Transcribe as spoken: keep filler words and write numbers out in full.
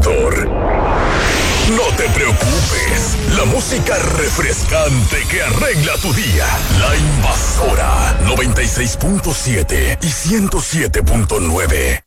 conductor. No te preocupes, la música refrescante que arregla tu día. La Invasora noventa y seis punto siete y ciento siete punto nueve.